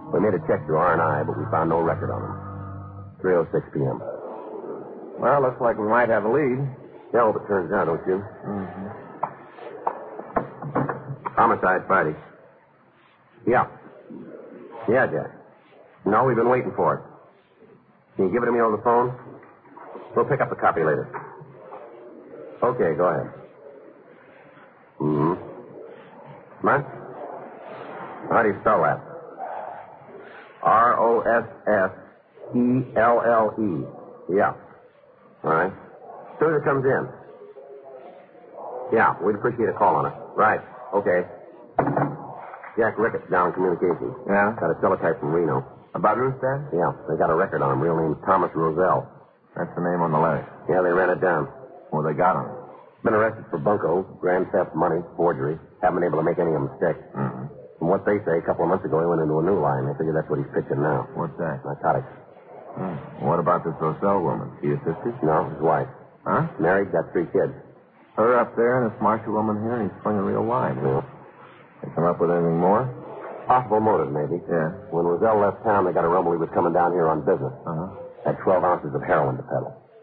We made a check through R&I, but we found no record on him. 3:06 p.m. Well, looks like we might have a lead. Yeah, hope it turns out, don't you? Mm-hmm. Homicide Friday. Yeah. Yeah, Jack. No, we've been waiting for it. Can you give it to me over the phone? We'll pick up the copy later. Okay, go ahead. Mm-hmm. What? How do you spell that? Rossfelle. Yeah. All right. As soon as it comes in. Yeah, we'd appreciate a call on it. Right. Okay. Jack Ricketts down in communications. Yeah? Got a teletype from Reno. About Roostead? Yeah, they got a record on him. Real name's Thomas Roselle. That's the name on the letter. Yeah, they ran it down. Well, they got him. Been arrested for bunco, grand theft, money, forgery. Haven't been able to make any of them stick. Mm-hmm. From what they say, a couple of months ago, he went into a new line. They figure that's what he's pitching now. What's that? Narcotics. What about this Roselle woman? She your sister? No, his wife. Huh? Married, got 3 kids. Her up there and this Marshall woman here, and he's playing a real line. Yeah. They come up with anything more? Possible motive, maybe. Yeah. When Roselle left town, they got a rumble he was coming down here on business. Uh-huh. Had 12 ounces of heroin to peddle.